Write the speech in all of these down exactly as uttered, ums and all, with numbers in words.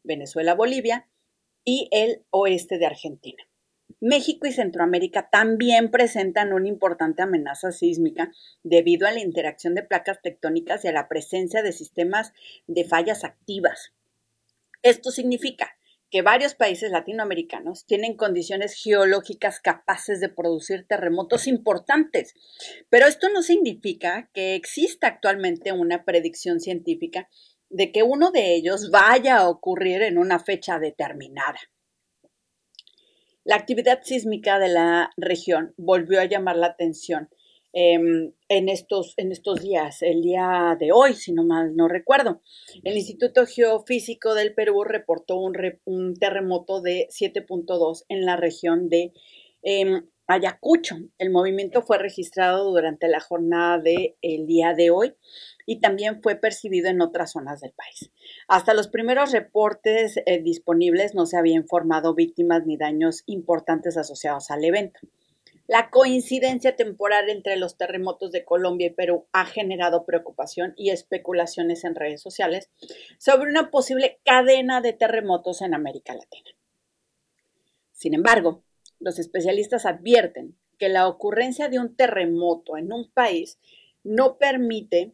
Venezuela, Bolivia y el oeste de Argentina. México y Centroamérica también presentan una importante amenaza sísmica debido a la interacción de placas tectónicas y a la presencia de sistemas de fallas activas. Esto significa que varios países latinoamericanos tienen condiciones geológicas capaces de producir terremotos importantes, pero esto no significa que exista actualmente una predicción científica de que uno de ellos vaya a ocurrir en una fecha determinada. La actividad sísmica de la región volvió a llamar la atención eh, en, estos, en estos días, el día de hoy, si no mal no recuerdo. El Instituto Geofísico del Perú reportó un, re, un terremoto de siete punto dos en la región de eh, Ayacucho. El movimiento fue registrado durante la jornada del día de hoy y también fue percibido en otras zonas del país. Hasta los primeros reportes eh, disponibles no se había informado víctimas ni daños importantes asociados al evento. La coincidencia temporal entre los terremotos de Colombia y Perú ha generado preocupación y especulaciones en redes sociales sobre una posible cadena de terremotos en América Latina. Sin embargo, los especialistas advierten que la ocurrencia de un terremoto en un país no permite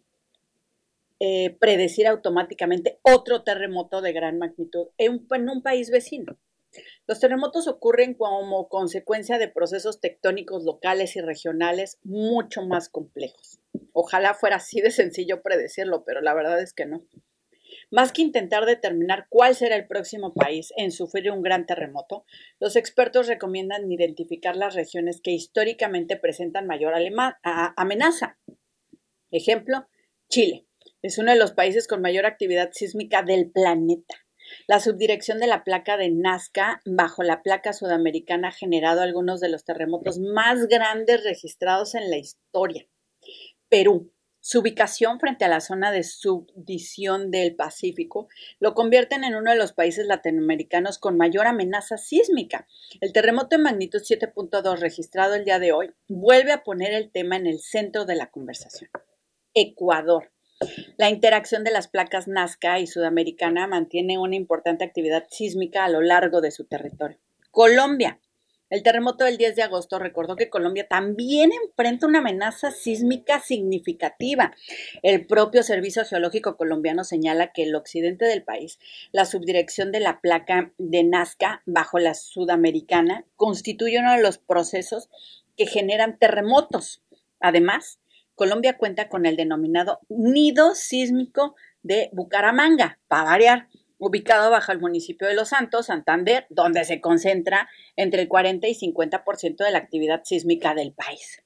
Eh, predecir automáticamente otro terremoto de gran magnitud en un, en un país vecino. Los terremotos ocurren como consecuencia de procesos tectónicos locales y regionales mucho más complejos. Ojalá fuera así de sencillo predecirlo, pero la verdad es que no. Más que intentar determinar cuál será el próximo país en sufrir un gran terremoto, los expertos recomiendan identificar las regiones que históricamente presentan mayor amenaza. Ejemplo, Chile. Es uno de los países con mayor actividad sísmica del planeta. La subdirección de la placa de Nazca bajo la placa sudamericana ha generado algunos de los terremotos más grandes registrados en la historia. Perú. Su ubicación frente a la zona de subdivisión del Pacífico lo convierten en uno de los países latinoamericanos con mayor amenaza sísmica. El terremoto de magnitud siete punto dos registrado el día de hoy vuelve a poner el tema en el centro de la conversación. Ecuador. La interacción de las placas Nazca y Sudamericana mantiene una importante actividad sísmica a lo largo de su territorio. Colombia. El terremoto del diez de agosto recordó que Colombia también enfrenta una amenaza sísmica significativa. El propio Servicio Geológico colombiano señala que el occidente del país, la subdirección de la placa de Nazca bajo la Sudamericana, constituye uno de los procesos que generan terremotos. Además, Colombia cuenta con el denominado nido sísmico de Bucaramanga, para variar, ubicado bajo el municipio de Los Santos, Santander, donde se concentra entre el cuarenta y cincuenta por ciento de la actividad sísmica del país.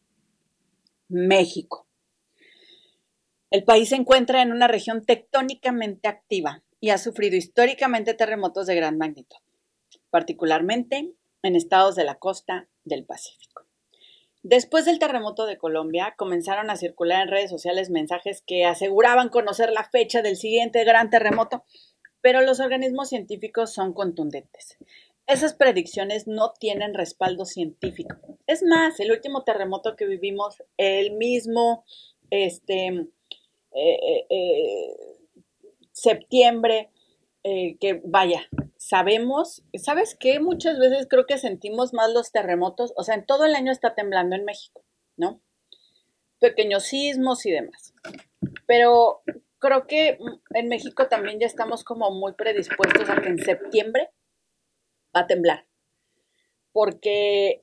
México. El país se encuentra en una región tectónicamente activa y ha sufrido históricamente terremotos de gran magnitud, particularmente en estados de la costa del Pacífico. Después del terremoto de Colombia, comenzaron a circular en redes sociales mensajes que aseguraban conocer la fecha del siguiente gran terremoto, pero los organismos científicos son contundentes. Esas predicciones no tienen respaldo científico. Es más, el último terremoto que vivimos, el mismo este, eh, eh, eh, septiembre, eh, que vaya, sabemos, ¿sabes qué? Muchas veces creo que sentimos más los terremotos, o sea, en todo el año está temblando en México, ¿no? Pequeños sismos y demás. Pero creo que en México también ya estamos como muy predispuestos a que en septiembre va a temblar. Porque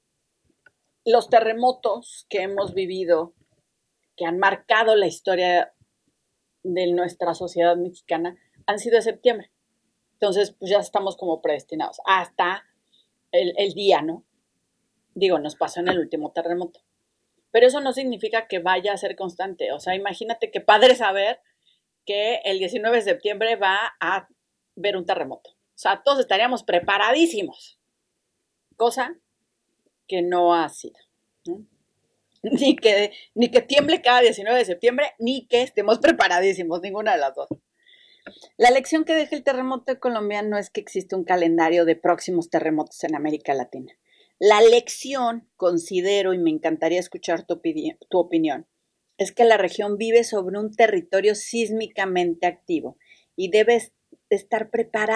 los terremotos que hemos vivido, que han marcado la historia de nuestra sociedad mexicana, han sido de septiembre. Entonces, pues ya estamos como predestinados hasta el, el día, ¿no? Digo, nos pasó en el último terremoto. Pero eso no significa que vaya a ser constante. O sea, imagínate qué padre saber que el diecinueve de septiembre va a haber un terremoto. O sea, todos estaríamos preparadísimos. Cosa que no ha sido, ¿no? Ni que, ni que tiemble cada diecinueve de septiembre, ni que estemos preparadísimos, ninguna de las dos. La lección que deja el terremoto de Colombia no es que existe un calendario de próximos terremotos en América Latina. La lección, considero, y me encantaría escuchar tu, opini- tu opinión, es que la región vive sobre un territorio sísmicamente activo y debe estar preparada